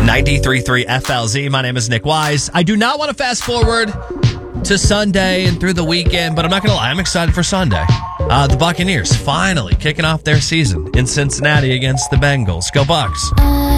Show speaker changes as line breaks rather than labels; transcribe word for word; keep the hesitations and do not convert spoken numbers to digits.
ninety-three point three F L Z. My name is Nick Wise. I do not want to fast forward to Sunday and through the weekend, but I'm not going to lie. I'm excited for Sunday. Uh, the Buccaneers finally kicking off their season in Cincinnati against the Bengals. Go Bucs.